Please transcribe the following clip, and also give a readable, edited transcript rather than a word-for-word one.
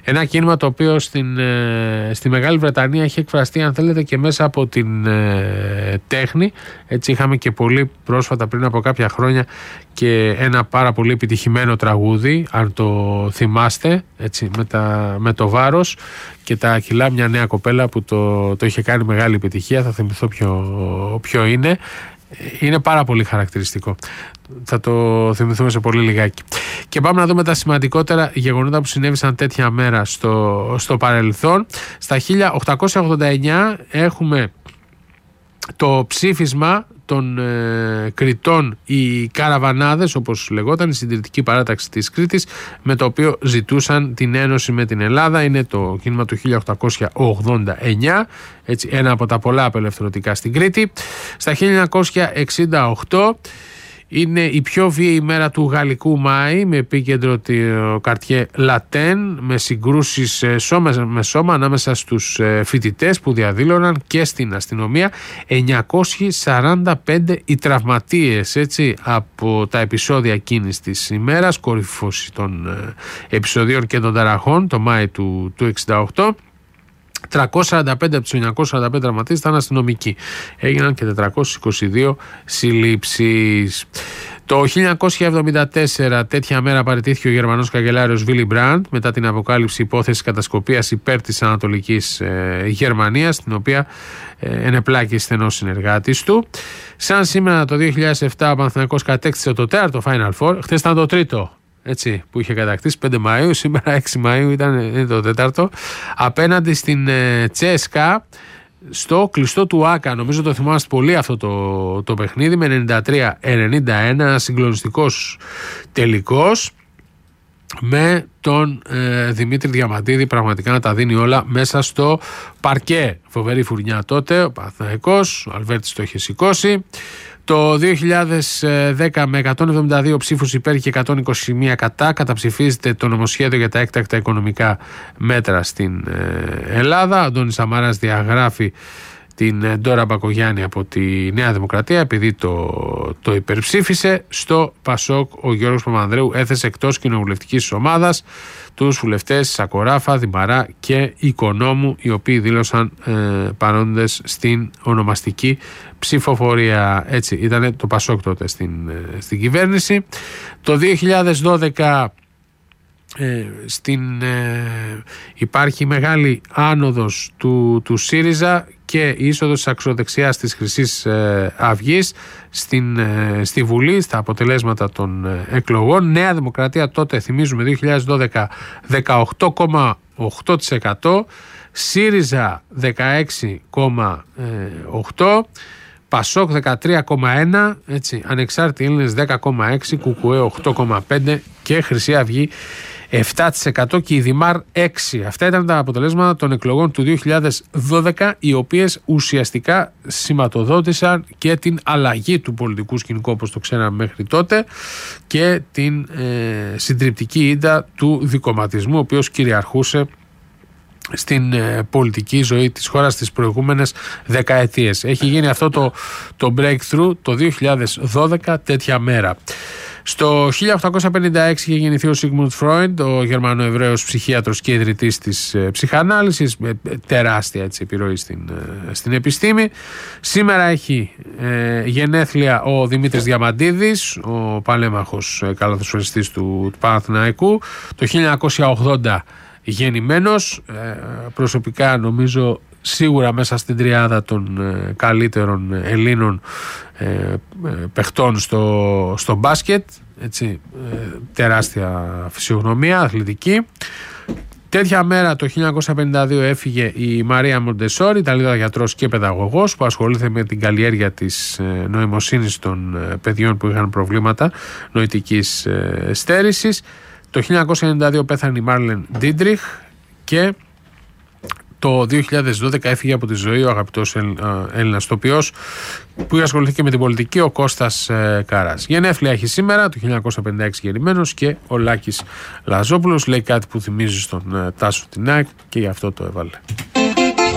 Ένα κίνημα το οποίο στη Μεγάλη Βρετανία έχει εκφραστεί, αν θέλετε, και μέσα από την τέχνη. Έτσι είχαμε και πολύ πρόσφατα, πριν από κάποια χρόνια, και ένα πάρα πολύ επιτυχημένο τραγούδι, αν το θυμάστε, έτσι, με το βάρος και τα κιλά, μια νέα κοπέλα που το είχε κάνει μεγάλη επιτυχία. Θα θυμηθώ ποιο είναι. Είναι πάρα πολύ χαρακτηριστικό. Θα το θυμηθούμε σε πολύ λιγάκι. Και πάμε να δούμε τα σημαντικότερα γεγονότα που συνέβησαν τέτοια μέρα στο παρελθόν. Στα 1889 έχουμε το ψήφισμα των Κρητών, οι Καραβανάδες, όπως λεγόταν, η συντηρητική παράταξη της Κρήτης, με το οποίο ζητούσαν την ένωση με την Ελλάδα. Είναι το κίνημα του 1889, έτσι, ένα από τα πολλά απελευθερωτικά στην Κρήτη. Στα 1968 είναι η πιο βίαιη ημέρα του Γαλλικού Μάη, με επίκεντρο το Καρτιέ Λατέν, με συγκρούσεις σώμα με σώμα ανάμεσα στους φοιτητές που διαδήλωναν και στην αστυνομία. 945 οι τραυματίες, έτσι, από τα επεισόδια εκείνης της ημέρας, κορυφώση των επεισοδίων και των ταραχών το Μάη του 68. 345 από τους 945 τραυματίες ήταν αστυνομικοί. Έγιναν και 422 συλλήψεις. Το 1974 τέτοια μέρα παραιτήθηκε ο Γερμανός καγκελάριος Βίλι Μπραντ μετά την αποκάλυψη υπόθεσης κατασκοπίας υπέρ της Ανατολικής Γερμανίας, την οποία ενεπλάκη στενός συνεργάτης του. Σαν σήμερα το 2007 ο Παναθηναϊκός κατέκτησε το 4ο Final Four. Χθες ήταν το 3ο. Έτσι, που είχε κατακτήσει 5 Μαΐου, σήμερα 6 Μαΐου ήταν το 4ο, απέναντι στην Τσέσκα στο κλειστό του Άκα. Νομίζω το θυμάστε πολύ αυτό το παιχνίδι, με 93-91, συγκλονιστικός τελικός, με τον Δημήτρη Διαμαντίδη πραγματικά να τα δίνει όλα μέσα στο παρκέ. Φοβερή φουρνιά τότε, ο Παναθηναϊκός, ο Αλβέρτης το είχε σηκώσει. Το 2010 με 172 ψήφους υπέρ και 121 κατά καταψηφίζεται το νομοσχέδιο για τα έκτακτα οικονομικά μέτρα στην Ελλάδα. Ο Αντώνης Σαμαράς διαγράφει την Ντόρα Μπακογιάννη από τη Νέα Δημοκρατία επειδή το υπερψήφισε. Στο Πασόκ ο Γιώργος Παπανδρέου έθεσε εκτός κοινοβουλευτικής ομάδας τους βουλευτές Σακοράφα, Δημαρά και Οικονόμου, οι οποίοι δήλωσαν παρόντες στην ονομαστική ψηφοφορία. Έτσι ήταν το Πασόκ τότε στην κυβέρνηση. Το 2012 υπάρχει μεγάλη άνοδος του ΣΥΡΙΖΑ και η είσοδος της αξιοδεξιάς της Χρυσής Αυγής στη Βουλή, στα αποτελέσματα των εκλογών. Νέα Δημοκρατία τότε, θυμίζουμε, 2012 18,8%, ΣΥΡΙΖΑ 16,8%, Πασόκ 13,1%, έτσι, Ανεξάρτητοι Έλληνες 10,6%, Κουκουέ 8,5% και Χρυσή Αυγή 7% και η Δημάρ 6%. Αυτά ήταν τα αποτελέσματα των εκλογών του 2012, οι οποίες ουσιαστικά σηματοδότησαν και την αλλαγή του πολιτικού σκηνικού όπως το ξέραμε μέχρι τότε και την συντριπτική ήττα του δικομματισμού, ο οποίος κυριαρχούσε στην πολιτική ζωή της χώρας τις προηγούμενες δεκαετίες. Έχει γίνει αυτό το breakthrough το 2012 τέτοια μέρα. Στο 1856 είχε γεννηθεί ο Σίγμουντ Φρόιντ, ο Γερμανοεβραίος ψυχίατρος και ιδρυτής της ψυχανάλυσης, με τεράστια, έτσι, επιρροή στην επιστήμη. Σήμερα έχει γενέθλια ο Δημήτρης Διαμαντίδης, ο παλέμαχος καλαθοσφαιριστής του Παναθηναϊκού, το 1980 γεννημένος, προσωπικά νομίζω σίγουρα μέσα στην τριάδα των καλύτερων Ελλήνων παιχτών στο μπάσκετ, έτσι, τεράστια φυσιογνωμία αθλητική. Τέτοια μέρα το 1952 έφυγε η Μαρία Μοντεσόρη, Ιταλίδα γιατρός και παιδαγωγός, που ασχολήθηκε με την καλλιέργεια της νοημοσύνης των παιδιών που είχαν προβλήματα νοητικής στέρησης. Το 1992 πέθανε η Μάρλεν Ντίντριχ και το 2012 έφυγε από τη ζωή ο αγαπητός Έλληνας τοπιός που είχε ασχοληθεί και με την πολιτική, ο Κώστας Καράς. Γενέθλια έχει σήμερα, το 1956 γεννημένος, και ο Λάκης Λαζόπουλος λέει κάτι που θυμίζει στον Τάσο Τινάκ και γι' αυτό το έβαλε.